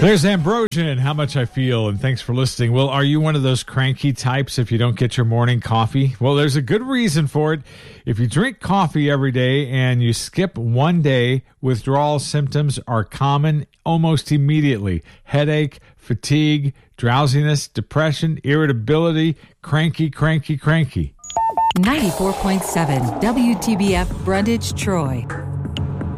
There's Ambrosia, How Much I Feel, and thanks for listening. Well, are you one of those cranky types if you don't get your morning coffee? Well, there's a good reason for it. If you drink coffee every day and you skip one day, withdrawal symptoms are common almost immediately. Headache, fatigue, drowsiness, depression, irritability, cranky. 94.7 WTBF Brundage, Troy.